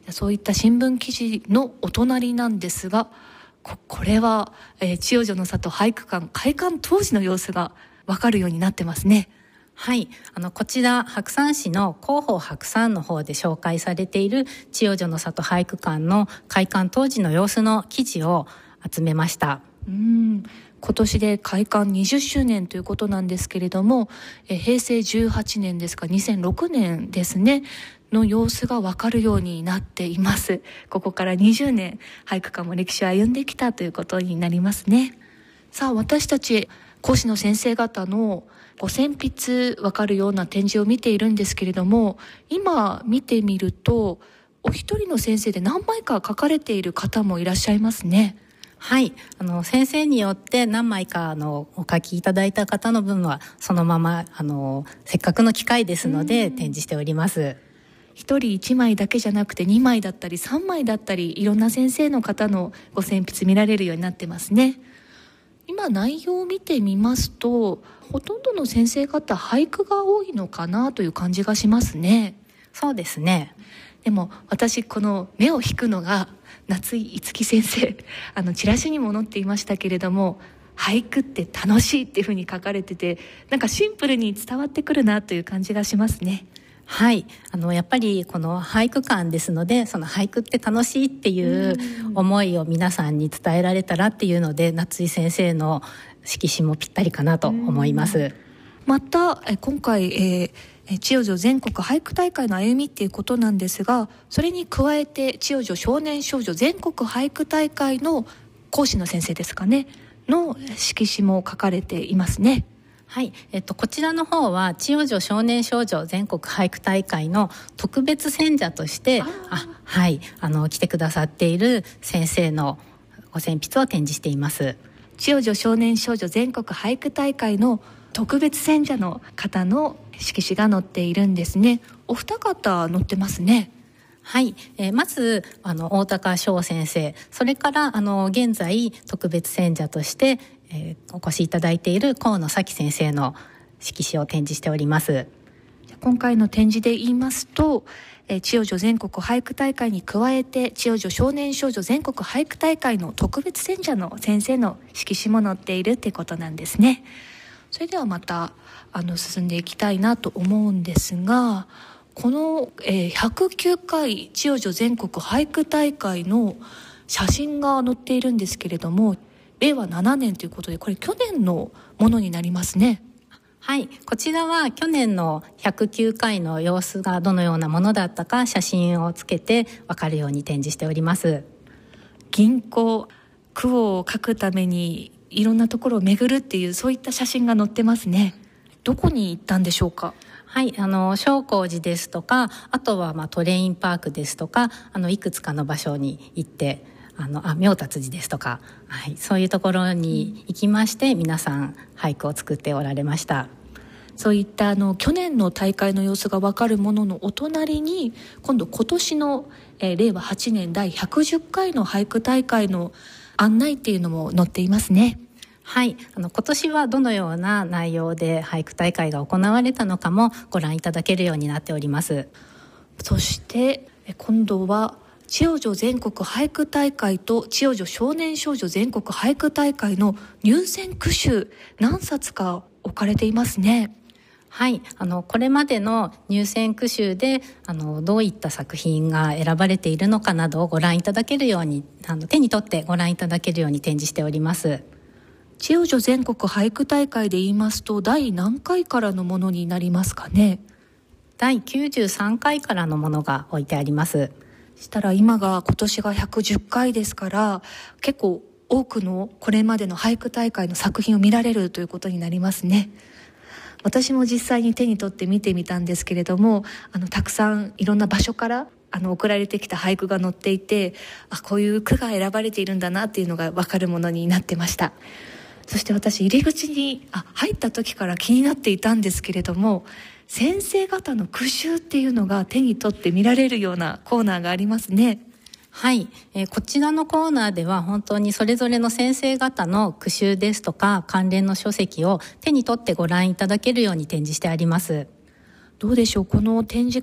そういった新聞記事のお隣なんですが、これは、千代女の里俳句館開館当時の様子がわかるようになってますね。 はい、こちら白山市の広報白山の方で紹介されている千代女の里俳句館の開館当時の様子の記事を集めました。 今年で開館20周年ということなんですけれども、平成18年ですか、2006年ですねの様子がわかるようになっています。ここから20年俳句館も歴史を歩んできたということになりますね。さあ、私たち講師の先生方のご選筆わかるような展示を見ているんですけれども、今見てみるとお一人の先生で何枚か書かれている方もいらっしゃいますね。 はい、先生によって何枚かお書きいただいた方の分はそのまませっかくの機会ですので展示しております。 一人1枚だけじゃなくて2枚だったり3枚だったり、いろんな先生の方のご選筆見られるようになってますね。今内容を見てみますと、ほとんどの先生方俳句が多いのかなという感じがしますね。 そうですね。 でも私この目を引くのが夏井いつき先生、チラシにも載っていましたけれども、俳句って楽しいっていうふうに書かれてて、なんかシンプルに伝わってくるなという感じがしますね。 はい、やっぱりこの俳句館ですので、その俳句って楽しいっていう思いを皆さんに伝えられたらっていうので、夏井先生の色紙もぴったりかなと思います。 また今回、千代女全国俳句大会の歩みっていうことなんですが、それに加えて千代女少年少女全国俳句大会の講師の先生ですかねの色紙も書かれていますね。 はい、こちらの方は千代女少年少女全国俳句大会の特別選者としてはい、来てくださっている先生のご選筆を展示しています。 千代女少年少女全国俳句大会の特別選者の方の色紙が載っているんですね。お二方載ってますね。 はい、まず大高翔先生、それから現在特別選者としてお越しいただいている河野咲先生の色紙を展示しております。 今回の展示で言いますと、千代女全国俳句大会に加えて千代女少年少女全国俳句大会の特別選者の先生の色紙も載っているってことなんですね。それではまた進んでいきたいなと思うんですが、この、109回千代女全国俳句大会の写真が載っているんですけれども、令和7年ということで、これ去年のものになりますね。 はい、こちらは去年の109回の様子がどのようなものだったか写真をつけて分かるように展示しております。 吟行句を書くためにいろんなところを巡るっていう、そういった写真が載ってますね。どこに行ったんでしょうか。 はい、正光寺ですとか、あとはトレインパークですとか、いくつかの場所に行って明達寺ですとか、はい、そういうところに行きまして皆さん俳句を作っておられました。 そういった去年の大会の様子が分かるもののお隣に、今年の、令和8年第110回の俳句大会の案内っていうのも載っていますね。 はい、今年はどのような内容で俳句大会が行われたのかもご覧いただけるようになっております。 そして今度は千代女全国俳句大会と千代女少年少女全国俳句大会の入選句集、何冊か置かれていますね。 はい、これまでの入選句集でどういった作品が選ばれているのかなどをご覧いただけるように、手に取ってご覧いただけるように展示しております。 千代女全国俳句大会で言いますと、第何回からのものになりますかね。 第93回からのものが置いてあります。 したら今年が110回ですから、結構多くのこれまでの俳句大会の作品を見られるということになりますね。私も実際に手に取って見てみたんですけれども、たくさんいろんな場所から送られてきた俳句が載っていて、こういう句が選ばれているんだなっていうのが分かるものになってました。そして私入り口に入った時から気になっていたんですけれども、先生方の句集っていうのが手に取って見られるようなコーナーがありますね。 はい、こちらのコーナーでは本当にそれぞれの先生方の句集ですとか関連の書籍を手に取ってご覧いただけるように展示してあります。 どうでしょう、この展示